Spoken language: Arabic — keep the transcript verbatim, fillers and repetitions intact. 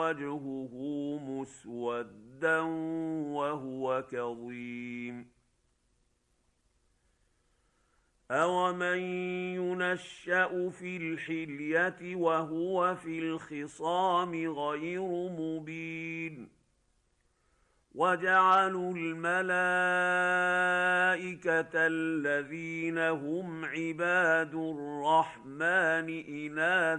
وجهه مسودا وهو كظيم أومن ينشأ في الحلية وهو في الخصام غير مبين وجعلوا الملائكة الذين هم عباد الرحمن إناثا